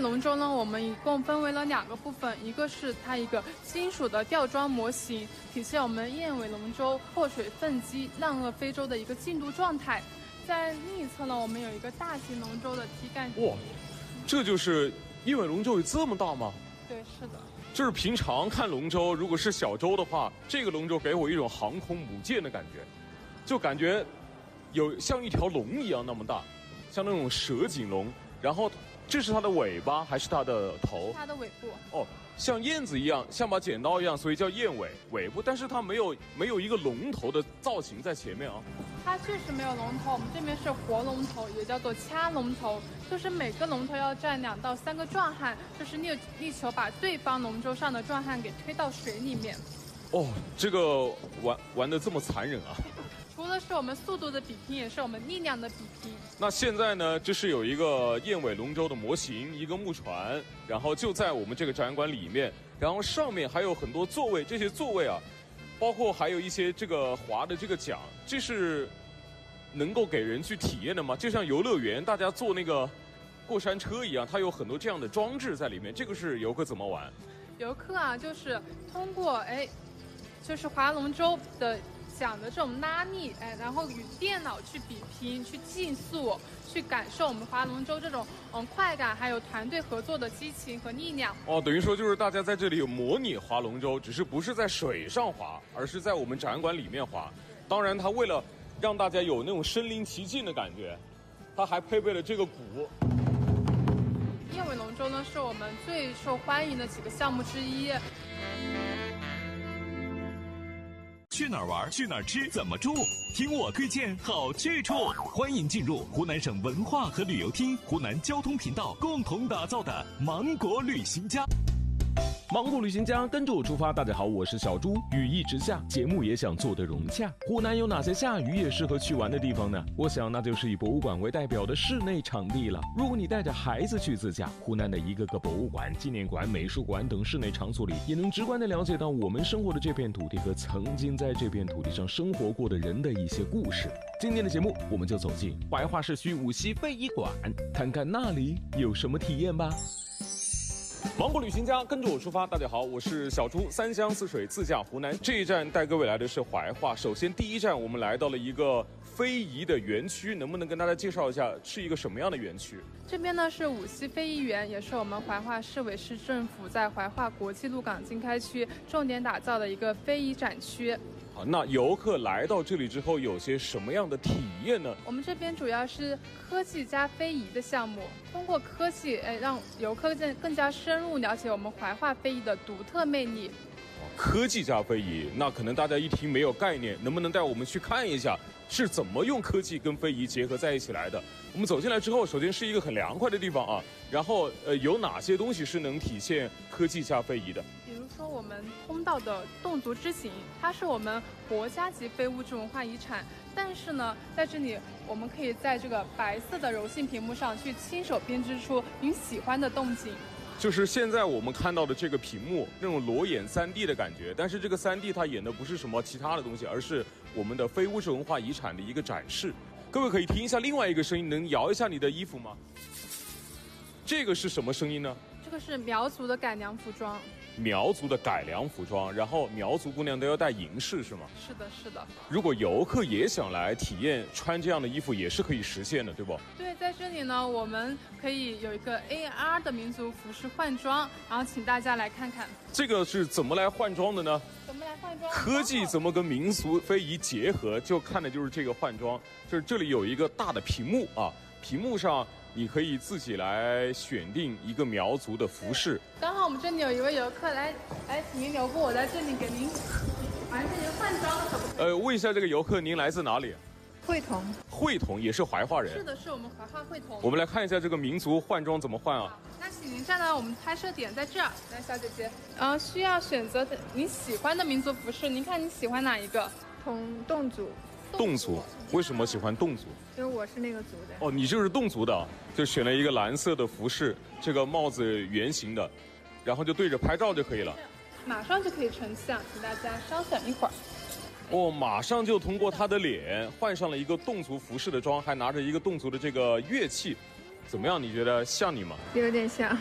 龙舟呢，我们一共分为了2个部分，一个是它一个金属的吊装模型，体现我们燕尾龙舟破水奋击、浪遏飞舟的一个进度状态。在另一侧呢，我们有一个大型龙舟的梯杆。 哇，这就是燕尾龙舟有这么大吗？ 对，是的。 就是平常看龙舟，如果是小舟的话，这个龙舟给我一种航空母舰的感觉，就感觉有像一条龙一样那么大，像那种蛇颈龙。然后这是它的尾巴还是它的头？ 它的尾部。 哦，像燕子一样，像把剪刀一样，所以叫燕尾部。但是它没有一个龙头的造型在前面啊。 它确实没有龙头，我们这边是活龙头，也叫做掐龙头，就是每个龙头要站2到3个壮汉，就是力求把对方龙舟上的壮汉给推到水里面。 哦，这个玩得这么残忍啊！ 除了是我们速度的比拼，也是我们力量的比拼。 那现在呢，这是有一个燕尾龙舟的模型，一个木船，然后就在我们这个展馆里面，然后上面还有很多座位，这些座位啊，包括还有一些这个划的这个桨，这是能够给人去体验的吗？就像游乐园大家坐那个过山车一样，它有很多这样的装置在里面，这个是游客怎么玩？ 游客啊，就是通过就是划龙舟的桨的这种拉力，然后与电脑去比拼、去竞速、去感受我们划龙舟这种快感，还有团队合作的激情和力量。 哦，等于说就是大家在这里模拟划龙舟，只是不是在水上划，而是在我们展馆里面划。当然，它为了让大家有那种身临其境的感觉，它还配备了这个鼓。 燕尾龙舟呢，是我们最受欢迎的几个项目之一。 去哪儿玩？去哪儿吃？怎么住？听我推荐好去处。欢迎进入湖南省文化和旅游厅、湖南交通频道共同打造的芒果旅行家。 芒果旅行家跟着我出发。大家好，我是小猪。雨一直下，节目也想做得融洽。湖南有哪些下雨也适合去玩的地方呢？我想那就是以博物馆为代表的室内场地了。如果你带着孩子去自驾，湖南的一个个博物馆、纪念馆、美术馆等室内场所里，也能直观地了解到我们生活的这片土地和曾经在这片土地上生活过的人的一些故事。今天的节目，我们就走进怀化市区无锡非遗馆，看看那里有什么体验吧。 芒果旅行家跟着我出发。大家好，我是小猪，三湘四水自驾湖南。这一站带各位来的是怀化。首先第一站我们来到了一个非遗的园区，能不能跟大家介绍一下是一个什么样的园区？ 这边呢是无锡非遗园，也是我们怀化市委市政府在怀化国际鹿港经开区重点打造的一个非遗展区。 好，那游客来到这里之后有些什么样的体验呢？ 我们这边主要是科技加非遗的项目，通过科技让游客更加深入了解我们怀化非遗的独特魅力。 科技加非遗，那可能大家一听没有概念，能不能带我们去看一下是怎么用科技跟非遗结合在一起来的？我们走进来之后，首先是一个很凉快的地方啊，然后有哪些东西是能体现科技加非遗的？ 比如说我们通道的侗族织锦，它是我们国家级非物质文化遗产，但是呢，在这里我们可以在这个白色的柔性屏幕上去亲手编织出你喜欢的动静。 就是现在我们看到的这个屏幕，那种裸眼3D 的感觉，但是这个3D 它演的不是什么其他的东西，而是我们的非物质文化遗产的一个展示。各位可以听一下另外一个声音，能摇一下你的衣服吗？这个是什么声音呢？ 这个是苗族的改良服装。 苗族的改良服装，然后苗族姑娘都要戴银饰是吗？ 是的，是的。 如果游客也想来体验穿这样的衣服，也是可以实现的，对不？ 对，在这里呢，我们可以有一个 AR 的民族服饰换装，然后请大家来看看。 这个是怎么来换装的呢？ 怎么来换装？ 科技怎么跟民俗非遗结合？就看的就是这个换装，就是这里有一个大的屏幕啊，屏幕上你可以自己来选定一个苗族的服饰。 刚好我们这里有一位游客来，请您留步，我在这里给您完成您换装，可不可以？ 问一下这个游客，您来自哪里？ 会同。 会同也是怀化人。 是的，是我们怀化会同。 我们来看一下这个民族换装怎么换啊？ 那请您站到我们拍摄点在这儿，来，小姐姐，需要选择您喜欢的民族服饰，您看你喜欢哪一个？ 侗族。 侗族，为什么喜欢侗族？ 因为我是那个族的。 哦，你就是侗族的，就选了一个蓝色的服饰，这个帽子圆形的，然后就对着拍照就可以了。 马上就可以成像，请大家稍等一会儿。 哦，马上就通过他的脸换上了一个侗族服饰的装，还拿着一个侗族的这个乐器，怎么样？你觉得像你吗？ 有点像。